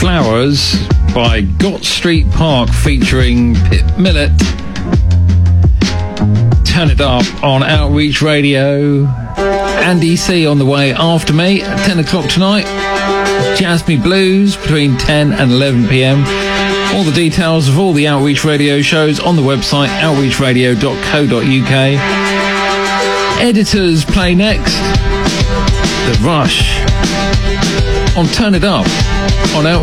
Flowers by Gott Street Park featuring Pip Millett. Turn It Up on Outreach Radio. Andy C on the way after me at 10 o'clock tonight. Jazz Me Blues between 10 and 11 p.m. All the details of all the Outreach Radio shows on the website outreachradio.co.uk. Editors play next. The Rush on Turn It Up on Outreach.